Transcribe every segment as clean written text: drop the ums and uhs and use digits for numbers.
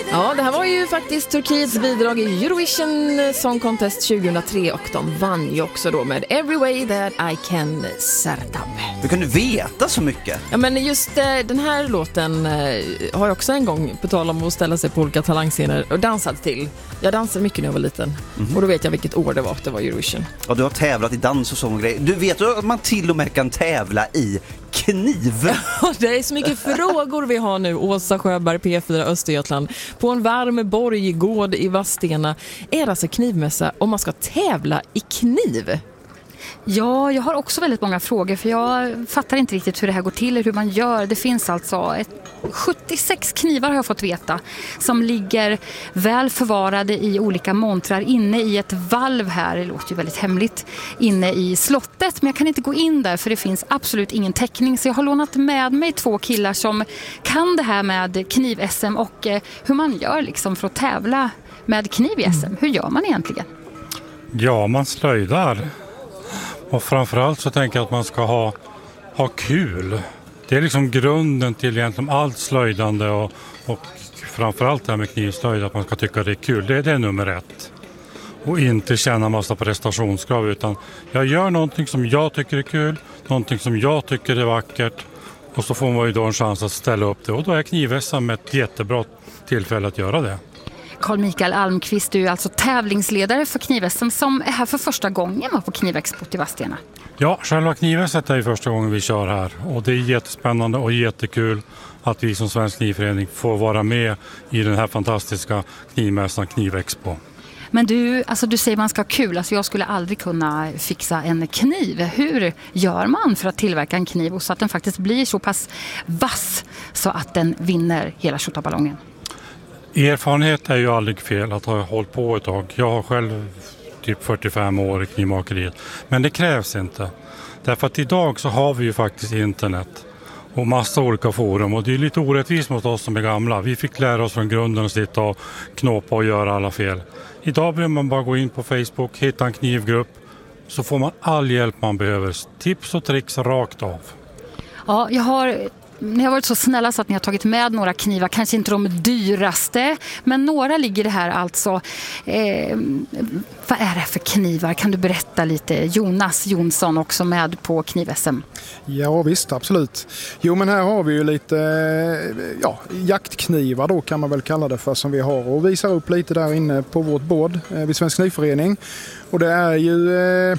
Ja, det här var ju faktiskt Turkiets bidrag i Eurovision Song Contest 2003 och de vann ju också då med Every Way That I Can Sertab. Du kan veta så mycket. Ja, men just den här låten har jag också en gång på tal om att ställa sig på olika talangscener och dansat till. Jag dansade mycket när jag var liten och då vet jag vilket år det var Eurovision. Ja, du har tävlat i dans och sån grej. Du vet att man till och med kan tävla i kniv. Det är så mycket frågor vi har nu. Åsa Sjöberg, P4 Östergötland. På en varm borggård i Vadstena är det alltså knivmässa om man ska tävla i kniv. Ja, jag har också väldigt många frågor för jag fattar inte riktigt hur det här går till, hur man gör. Det finns alltså 76 knivar har jag fått veta som ligger väl förvarade i olika montrar inne i ett valv här. Det låter ju väldigt hemligt inne i slottet, men jag kan inte gå in där för det finns absolut ingen täckning. Så jag har lånat med mig 2 killar som kan det här med kniv-SM och hur man gör liksom för att tävla med kniv i SM. Hur gör man egentligen? Ja, man slöjdar. Och framförallt så tänker jag att man ska ha kul. Det är liksom grunden till egentligen allt slöjdande och framförallt det här med knivslöjd, att man ska tycka det är kul. Det är nummer 1. Och inte känna massa prestationskrav, utan jag gör någonting som jag tycker är kul, någonting som jag tycker är vackert och så får man ju då en chans att ställa upp det. Och då är kniv-SM ett jättebra tillfälle att göra det. Carl Mikael Almqvist, du är alltså tävlingsledare för kniv-SM som är här för första gången på Knivexpo i Vadstena. Ja, själva kniv-SM är första gången vi kör här och det är jättespännande och jättekul att vi som Svensk knivförening får vara med i den här fantastiska knivmässan Knivexpo. Men du säger man ska ha kul, alltså jag skulle aldrig kunna fixa en kniv. Hur gör man för att tillverka en kniv och så att den faktiskt blir så pass vass så att den vinner hela tjottaballongen? Erfarenhet är ju aldrig fel att ha hållit på ett tag. Jag har själv typ 45 år i knivmakeriet. Men det krävs inte. Därför att idag så har vi ju faktiskt internet och massa olika forum. Och det är lite orättvist mot oss som är gamla. Vi fick lära oss från grunden att sitta och knåpa och göra alla fel. Idag behöver man bara gå in på Facebook, hitta en knivgrupp. Så får man all hjälp man behöver. Tips och tricks rakt av. Ja, ni har varit så snälla så att ni har tagit med några knivar, kanske inte de dyraste, men några ligger det här alltså. Vad är det för knivar? Kan du berätta lite? Jonas Jonsson också med på kniv-SM. Ja visst, absolut. Jo men här har vi ju lite jaktknivar då kan man väl kalla det för som vi har och visar upp lite där inne på vårt bord vid Svensk knivförening. Och det är ju...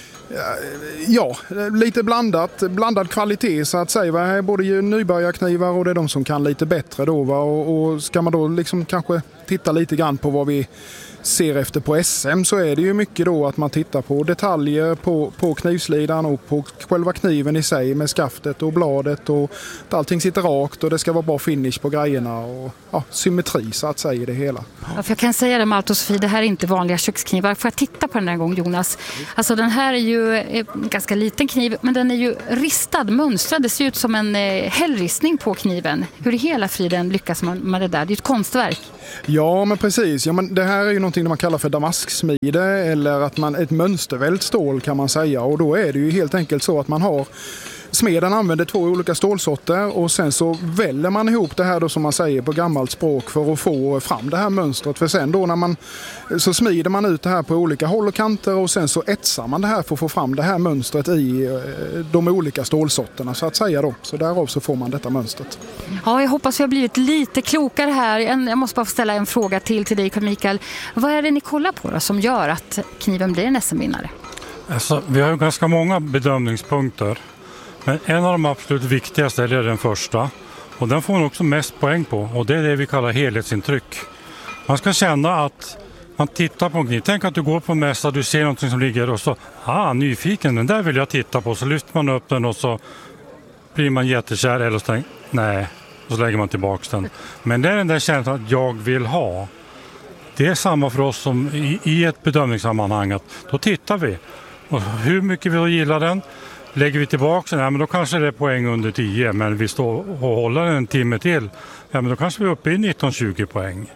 lite blandad kvalitet så att säga. Både nybörjarknivar och det är de som kan lite bättre då. Och ska man då liksom kanske titta lite grann på vad vi ser efter på SM så är det ju mycket då att man tittar på detaljer på knivslidan och på själva kniven i sig med skaftet och bladet och att allting sitter rakt och det ska vara bra finish på grejerna och symmetri så att säga i det hela. Ja, för jag kan säga det med allt och Sofie, det här är inte vanliga köksknivar. Får jag titta på den här gången Jonas? Alltså den här är ju en ganska liten kniv men den är ju ristad, mönstrad. Det ser ut som en hällristning på kniven. Hur i hela friden lyckas man med det där? Det är ett konstverk. Ja men precis, men det här är ju någonting man kallar för damasksmide eller att ett mönstervält stål kan man säga och då är det ju helt enkelt så att man har smeden använder 2 olika stålsorter och sen så väller man ihop det här då som man säger på gammalt språk för att få fram det här mönstret för sen då så smider man ut det här på olika håll och kanter och sen så etsar man det här för att få fram det här mönstret i de olika stålsorterna så att säga då. Så därav så får man detta mönstret. Ja, jag hoppas vi har blivit lite klokare här. Jag måste bara ställa en fråga till dig Carl Mikael. Vad är det ni kollar på då som gör att kniven blir en SM-vinnare? Alltså, vi har ju ganska många bedömningspunkter. Men en av de absolut viktigaste är den första. Och den får man också mest poäng på. Och det är det vi kallar helhetsintryck. Man ska känna att man tittar på en kniv. Tänk att du går på en mässa, du ser något som ligger och så, nyfiken, den där vill jag titta på. Så lyfter man upp den och så blir man jättekär eller så tänker nej. Och så lägger man tillbaka den. Men det är den där känslan att jag vill ha. Det är samma för oss som i ett bedömningssammanhang. Att då tittar vi. Och hur mycket vi gillar den. Lägger vi tillbaka den, men då kanske det är poäng under 10. Men vi står och håller en timme till. Ja, men då kanske vi är uppe i 19-20 poäng.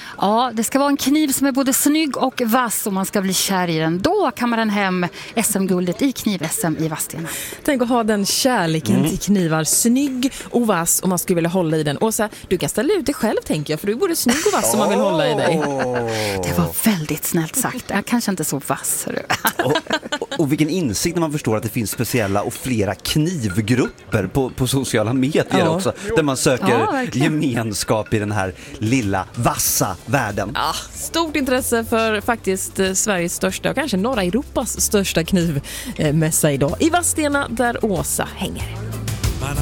Ja, det ska vara en kniv som är både snygg och vass om man ska bli kär i den. Då kan man hem SM-guldet i kniv-SM i Vadstena. Tänk att ha den kärleken till knivar. Snygg och vass om man skulle vilja hålla i den. Åsa, du kan ställa ut dig själv tänker jag, för du är både snygg och vass om man vill hålla i dig. Det var väldigt snällt sagt. Jag kanske inte så vass. Och vilken insikt när man förstår att det finns speciella och flera knivgrupper på sociala medier också. Där man söker gemenskap i den här lilla vassa världen. Ja, stort intresse för faktiskt Sveriges största och kanske norra Europas största knivmässa idag i Vadstena där Åsa hänger.